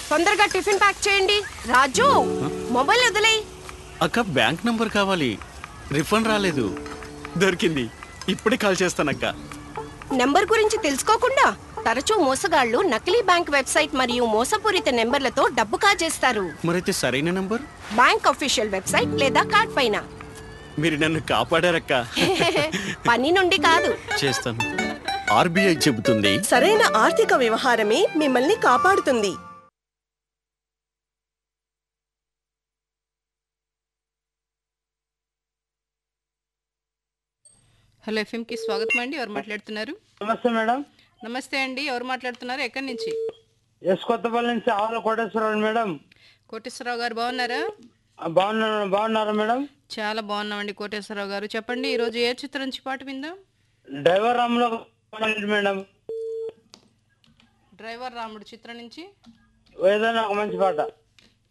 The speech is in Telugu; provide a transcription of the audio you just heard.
తొందరగా టిఫిన్ ప్యాక్ చేయండి. రాజు, మొబైల్ వదిలేయ్. అక్క బ్యాంక్ నంబర్ కావాలి. రిఫండ్ రాలేదు. దొరికింది. ఇప్పుడే కాల్ చేస్తానక్క. నెంబర్ గురించి తెలుసుకోకుండా తరచూ మోసగాళ్లు నకిలీ బ్యాంక్ వెబ్సైట్ మరియు మోసపూరిత నెంబర్లతో డబ్బు కాజేస్తారు. మరైతే సరైన నంబర్ బ్యాంక్ అఫీషియల్ వెబ్సైట్ లేదా కార్డ్ పైన. మీరు నన్ను కాపాడారక్క. పని నుండి కాదు. చేస్తాను. ఆర్బీఐ చెబుతుంది, సరైన ఆర్థిక వ్యవహారమే మిమ్మల్ని కాపాడుతుంది. హలో, ఎఫ్ఎంకి స్వాగతం అండి. ఎవరు మాట్లాడుతున్నారు? నమస్తే మేడం. నమస్తే అండి. ఎవరు మాట్లాడుతున్నారు? ఎక్కడి నుంచి? ఎస్ కొత్తపల్లి నుంచి ఆవుల కోటేశ్వరరావు మేడం. కోటేశ్వరరావు గారు బాగున్నారా? బాగున్నారా మేడం? చాలా బాగున్నామండి కోటేశ్వరరావు గారు. చెప్పండి, ఈరోజు ఏ చిత్రం నుంచి పాట విందాం? డ్రైవర్ రాములో మేడం. డ్రైవర్ రాముడు చిత్రం నుంచి ఏదైనా ఒక మంచి పాట.